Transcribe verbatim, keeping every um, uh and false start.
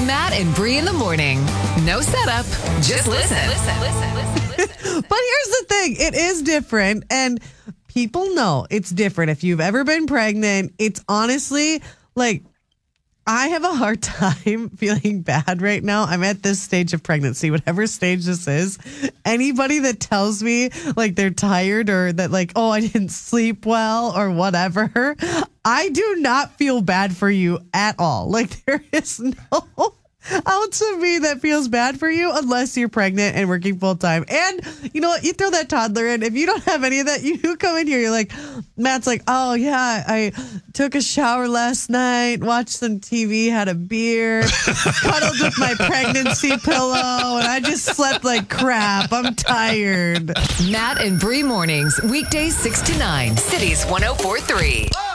Matt and Bree in the morning. No setup, just listen. Listen, listen, listen, listen. But here's the thing. It is different. And people know it's different. If you've ever been pregnant, it's honestly like, I have a hard time feeling bad right now. I'm at this stage of pregnancy, whatever stage this is. Anybody that tells me like they're tired or that like, oh, I didn't sleep well or whatever, I do not feel bad for you at all. Like there is no ounce of me that feels bad for you unless you're pregnant and working full time. And you know what? You throw that toddler in. If you don't have any of that, you come in here. You're like, Matt's like, oh yeah, I took a shower last night, watched some T V, had a beer, cuddled with my pregnancy pillow, and I just slept like crap. I'm tired. Matt and Bree mornings, weekdays six to nine, Cities one oh four three.